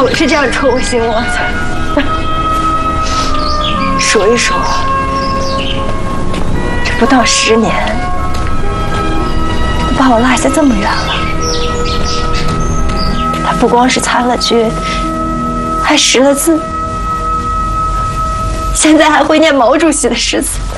总是这样戳我心窝子。数一数，这不到10年，都把我落下这么远了。他不光是残了绝，还识了字，现在还会念毛主席的诗词。